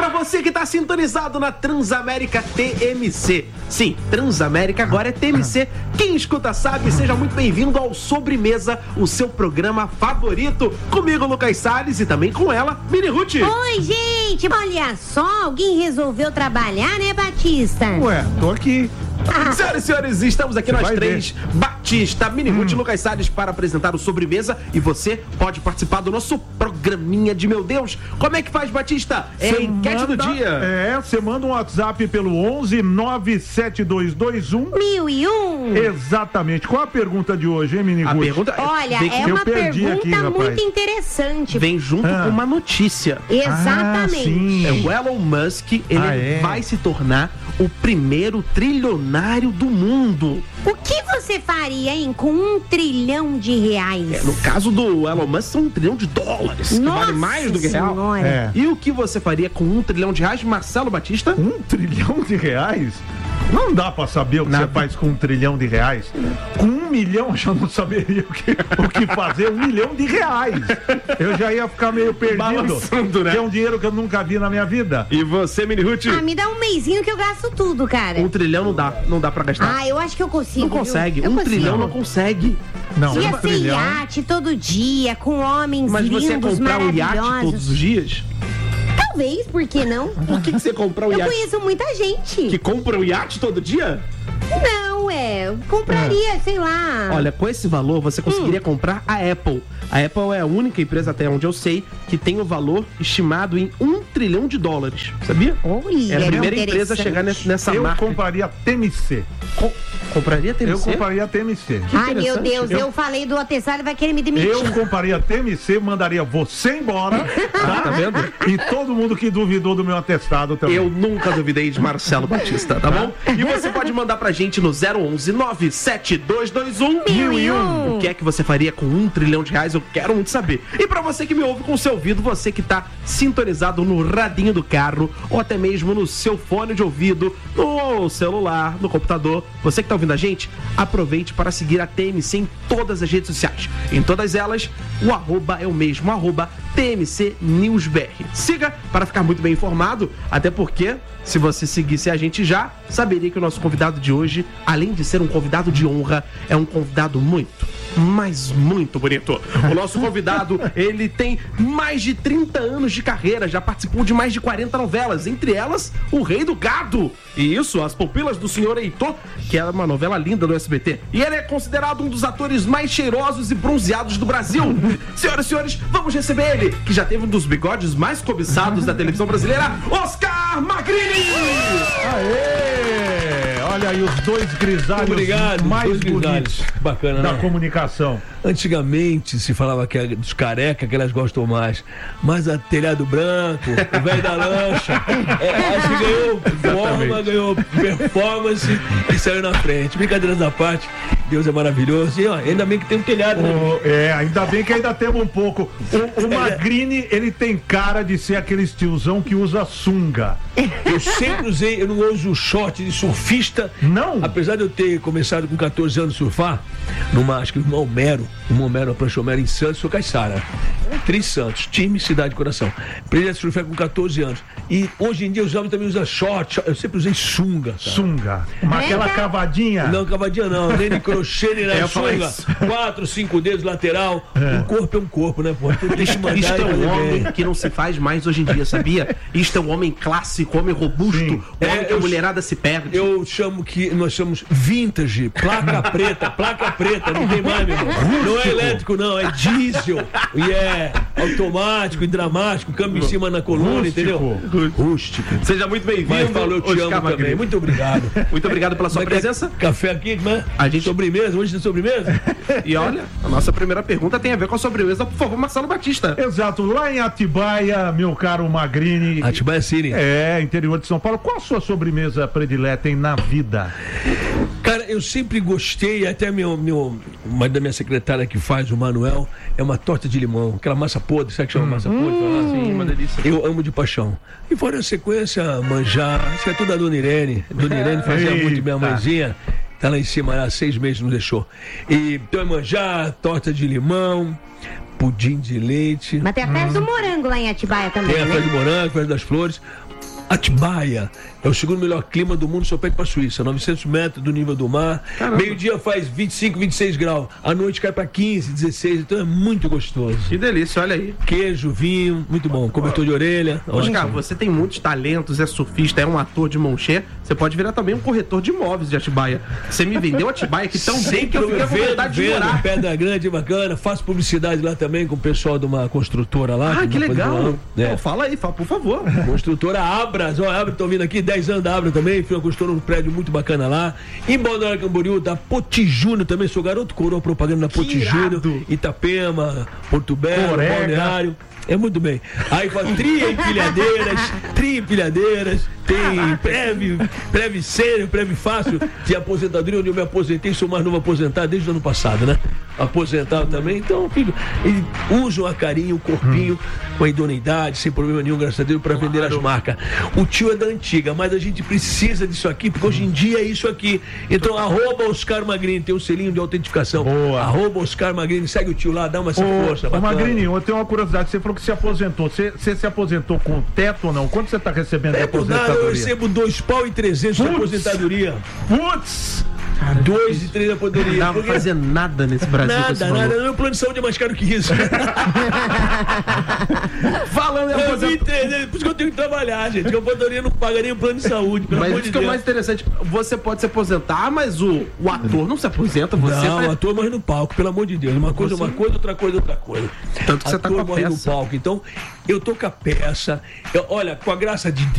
Pra você que tá sintonizado na Transamérica TMC. Sim, Transamérica agora é TMC. Quem escuta sabe, seja muito bem-vindo ao Sobremesa, o seu programa favorito. Comigo, Lucas Salles, e também com ela, Mini Ruth. Oi, gente, olha só, alguém resolveu trabalhar, né, Batista? Ué, tô aqui. Senhoras e senhores, estamos aqui nós três, Batista, Mini Ruth e Lucas Salles, para apresentar o Sobremesa, e você pode participar do nosso programinha de meu Deus. Como é que faz, Batista? É a enquete do dia. Você manda um WhatsApp pelo 11-97221 1001. Exatamente. Qual a pergunta de hoje, hein, Mini Ruth? A pergunta Olha, é uma pergunta aqui, muito interessante. vem junto com uma notícia. Exatamente. O Elon Musk, ele vai se tornar o primeiro trilionário do mundo. O que você faria, hein, com R$1 trilhão? No caso do Elon Musk, são $1 trilhão, que vale mais do que real. E o que você faria com R$1 trilhão, Marcelo Batista? R$1 trilhão? Não dá pra saber o que você faz com R$1 trilhão. Com 1 milhão eu já não saberia o que fazer. R$1 milhão. Eu já ia ficar meio perdido. Balançando, né? Que é um dinheiro que eu nunca vi na minha vida. E você, Mini Ruth? Me dá um mêsinho que eu gasto tudo, cara. R$1 trilhão não dá pra gastar. Eu acho que eu consigo. Não consegue. R$1 trilhão não consegue. Não, ia ser iate todo dia, com homens Mas lindos, você ia comprar um iate todos os dias? Talvez, por que não? Por que você comprar um iate? Eu conheço muita gente que compra um iate todo dia? Não, compraria, sei lá. Olha, com esse valor você conseguiria comprar a Apple. A Apple é a única empresa, até onde eu sei, que tem o valor estimado em $1 trilhão, sabia? Olha, é a primeira empresa a chegar nessa marca. Eu compraria TMC. Compraria TMC? Eu compraria TMC. Ai, meu Deus, eu falei do atestado, ele vai querer me demitir. Eu compraria TMC, mandaria você embora, tá vendo? E todo mundo que duvidou do meu atestado também. Eu nunca duvidei de Marcelo Batista, tá bom? E você pode mandar pra gente no 011-97221-1001. O que é que você faria com R$1 trilhão? Eu quero muito saber. E pra você que me ouve com o seu ouvido, você que tá sintonizado no radinho do carro, ou até mesmo no seu fone de ouvido, no celular, no computador, você que tá ouvindo a gente, aproveite para seguir a TMC em todas as redes sociais. Em todas elas, o arroba é o mesmo, TMC NewsBR. Siga para ficar muito bem informado, até porque, se você seguisse a gente já, saberia que o nosso convidado de hoje, além de ser um convidado de honra, é um convidado muito, mas muito bonito. O nosso convidado, ele tem mais de 30 anos de carreira, já participou de mais de 40 novelas, entre elas, O Rei do Gado. E isso, As Pupilas do Senhor Heitor, que é uma novela linda do SBT. E ele é considerado um dos atores mais cheirosos e bronzeados do Brasil. Senhoras e senhores, vamos receber ele, que já teve um dos bigodes mais cobiçados da televisão brasileira, Oscar Magrini! Aê! Olha aí os dois grisalhos mais bonitos bacana, da comunicação. Antigamente se falava que é dos careca que elas gostam mais, mas a telhado branco, o velho da lancha, acho que ganhou forma, ganhou performance e saiu na frente. Brincadeiras à parte, Deus é maravilhoso. E ó, ainda bem que tem um telhado, né? Ainda bem que ainda temos um pouco. O Magrini, ele tem cara de ser aquele tiozão que usa sunga. Eu sempre usei, eu não uso short de surfista. Não? Apesar de eu ter começado com 14 anos a surfar, acho que no Homero, a prancha Homero em Santos, sou Caiçara. Tri Santos, time, cidade, coração. Aprendi a surfar com 14 anos. E hoje em dia os homens também usam short. Eu sempre usei sunga. Cara. Sunga. Mas aquela cavadinha? Não, cavadinha não. Nem de crochê, nem na sunga. 4, 5 dedos lateral. O corpo é um corpo, né, pô? Isto é um homem que não se faz mais hoje em dia, sabia? Isto é um homem clássico, homem robusto. Sim. Homem que a mulherada se perde. Eu chamo que nós chamamos vintage, placa preta, não tem mais, meu irmão. Não é elétrico, não, é diesel. E é automático, dramático, câmbio em cima na coluna, entendeu? Rústico. Seja muito bem-vindo. Mas falou, eu te amo também. Muito obrigado. Muito obrigado pela sua presença. Café aqui, né? Sobremesa, hoje tem sobremesa? E olha, a nossa primeira pergunta tem a ver com a sobremesa, por favor, Marcelo Batista. Exato, lá em Atibaia, meu caro Magrini. Atibaia City. Interior de São Paulo. Qual a sua sobremesa predileta na vida? Cara, eu sempre gostei, até uma da minha secretária que faz, o Manuel, é uma torta de limão, aquela massa podre, sabe que chama massa podre? Sim, uma delícia. Eu amo de paixão. E fora a sequência, manjar, isso é tudo da Dona Irene. Dona Irene fazia muito, minha mãezinha, tá lá em cima, há 6 meses nos deixou. E então é manjar, torta de limão, pudim de leite. Mas tem a festa do morango lá em Atibaia também, tem a festa do morango, a festa das flores. Atibaia é o segundo melhor clima do mundo, só perde para a Suíça, 900 metros do nível do mar. Meio-dia faz 25, 26 graus, à noite cai para 15, 16, então é muito gostoso. Que delícia, olha aí. Queijo, vinho, muito bom, cobertor de orelha. Oscar, você tem muitos talentos, é surfista, é um ator de mão cheia, você pode virar também um corretor de imóveis de Atibaia. Você me vendeu Atibaia aqui tão bem que eu fiquei com vontade de morar. Pedra Grande, bacana, faço publicidade lá também com o pessoal de uma construtora lá. Que legal. Fala aí, por favor. Construtora Abras, Abras, estão vindo aqui, 10 anos da Abras também, fui uma construtora, um prédio muito bacana lá. Em Balneário Camboriú, da Poti Júnior também, sou garoto coroa propaganda da Poti Júnior, Itapema, Porto Belo, Balneário. É muito bem. Aí faz tri-empilhadeiras, tem prévio sério, prévio fácil de aposentadoria, onde eu me aposentei, sou mais novo aposentado desde o ano passado, né? Aposentado também, então, filho, eles usam a carinho, o corpinho, com a idoneidade, sem problema nenhum, graças a Deus, para vender as marcas. O tio é da antiga, mas a gente precisa disso aqui, porque hoje em dia é isso aqui. Então, @Oscar Magrini, tem um selinho de autentificação. Boa. @Oscar Magrini, segue o tio lá, dá uma essa força. Magrini, eu tenho uma curiosidade, você falou que se aposentou, você se aposentou com teto ou não? Quanto você está recebendo de aposentadoria? Eu recebo R$2.300 de aposentadoria. Putz! 2 e 3 aposentadoria. Não vai fazer nada nesse Brasil. Nada. Meu plano de saúde é mais caro que isso. Falando em aposentadoria. Por isso que eu tenho que trabalhar, gente. A aposentadoria não paga nem o plano de saúde. Mas isso que é o mais interessante. Você pode se aposentar, mas o ator não se aposenta. O ator morre no palco, pelo amor de Deus. Uma coisa, outra coisa. Tanto que você tá com a peça. No palco. Então, eu tô com a peça. Olha, com a graça de Deus.